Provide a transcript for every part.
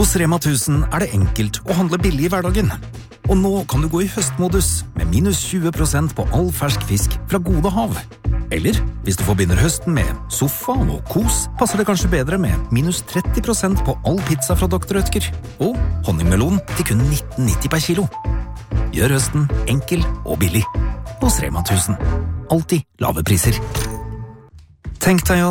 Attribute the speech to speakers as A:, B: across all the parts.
A: Hos Rema 1000 det enkelt å handle billig I hverdagen. Og nå kan du gå I høstmodus med minus 20% på all fersk fisk fra Gode Hav. Eller, hvis du forbinder høsten med sofa og kos, passer det kanskje bedre med minus 30% på all pizza fra Dr. Rødtger. Og honningmelon til kun 19,90 per kilo. Gjør høsten enkel og billig. Hos Rema 1000. Alltid lave priser. Tenk deg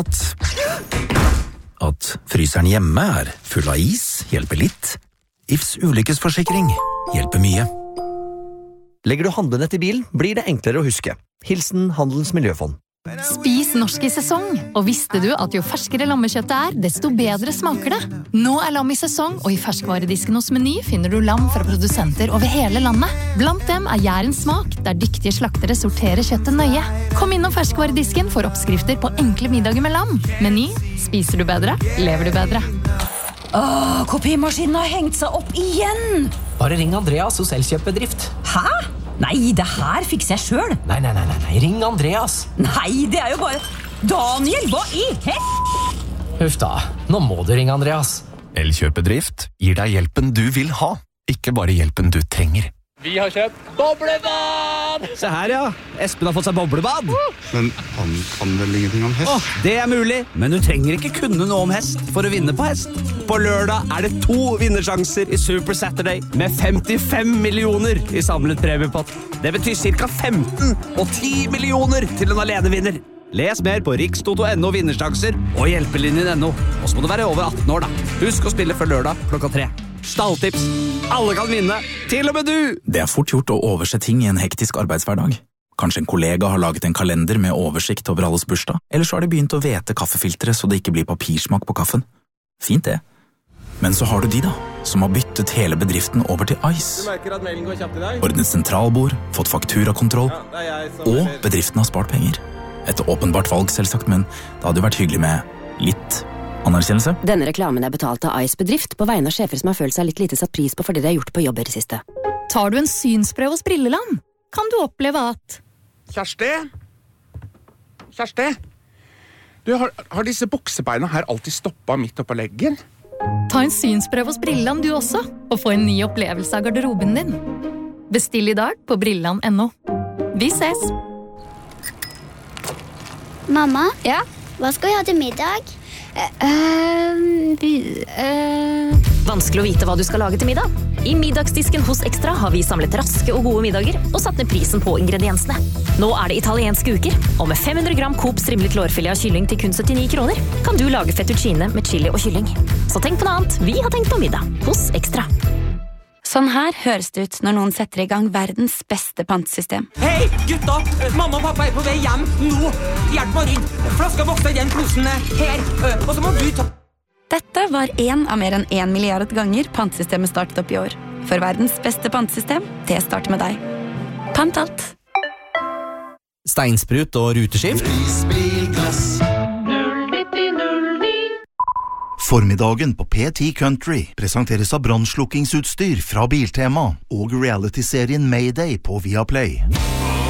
A: at fryseren hjemme full av is hjelper litt. IFs ulykkesforsikring hjelper mye.
B: Legger du handlenett I bilen, blir det enklere å huske. Hilsen Handelens Miljøfond.
C: Spis norsk I sesong, og visste du at jo ferskere lammekjøttet desto bedre smaker det? Nå lam I sesong, og I ferskvaredisken hos Meny finner du lam fra produsenter over hele landet. Blant dem Jærens smak, der dyktige slaktere sorterer kjøttet nøye. Kom innom ferskvaredisken for oppskrifter på enkle middager med lam. Meny, spiser du bedre, lever du bedre.
D: Kopimaskinen har hengt seg opp igjen!
E: Bare ring Andreas hos Elkjøpbedrift.
D: Hæ? Nei, det her fikser jeg selv.
E: Nei, ring Andreas.
D: Nei, det jo bare... Daniel, hva I hell?
E: Huff da, nå må du ringe Andreas.
A: Elkjøpedrift gir deg hjelpen du vil ha, ikke bare hjelpen du trenger.
F: Vi har kjøpt boblebad!
B: Se her ja, Espen har fått seg boblebad.
G: Men han kan vel ingenting om hest?
B: Det mulig, men du trenger ikke kunne noe om hest for å vinne på hest. På lørdag det 2 vinnersjanser I Super Saturday med 55 millioner I samlet premiepott. Det betyr cirka 15 og 10 millioner til en alenevinner. Les mer på rikstoto.no vinnersjanser og hjelpelinjen.no. Og så må du være over 18 år da. Husk å spille før lørdag klokka 3. Stalltips. Alle kan vinne, til og med du!
A: Det fort gjort å overse ting I en hektisk arbeidshverdag. Kanskje en kollega har laget en kalender med oversikt over alles bursdag, eller så har de begynt å vete kaffefilteret så det ikke blir papirsmak på kaffen. Fint det. Men så har du de da, som har byttet hele bedriften over til Ice.
F: Du merker at mailen går kjapt I dag?
A: Ordnet sentralbord, fått fakturakontroll, og bedriften har spart penger. Et åpenbart valg selvsagt, men det hadde jo vært hyggelig med litt anerkjennelse.
H: Denne reklamen betalt av Ice Bedrift på vegne av sjefer som har følt seg litt lite satt pris på for det de har gjort på jobb I det siste.
C: Tar du en synsprøve hos Brilleland, kan du oppleve at...
I: Kjersti? Du, har disse buksebeina her alltid stoppet midt oppå leggen?
C: Ta en synsprøve hos Brilleland du også, og få en ny opplevelse av garderoben din. Bestill I dag på brilleland.no. Vi ses!
J: Mamma?
C: Ja?
J: Hva skal vi ha til middag?
H: Vanskelig å vite hva du skal lage til middag. I middagsdisken hos Extra har vi samlet raske og gode middager og satt ned prisen på ingrediensene. Nå det italienske uker, og med 500 gram Coop strimlet lårfilet av kylling til kun 79 kroner, kan du lage fettuccine med chili og kylling. Så tenk på noe annet, vi har tenkt på middag hos Extra.
K: Sånn her høres det ut når noen setter I gang verdens beste pantesystem.
E: Hei, gutta! Mamma og pappa på vei hjem nå. Hjelp meg inn. Flaska vokser I den posen her. Og så må du ta...
K: Dette var en av mer enn 1 milliard ganger pantesystemet startet opp I år. For verdens beste pantesystem, det starter med deg. Pant alt.
B: Steinsprut og ruteskift.
L: Formiddagen på P10 Country presenteres av brannslukkingsutstyr fra Biltema og reality-serien Mayday på Viaplay.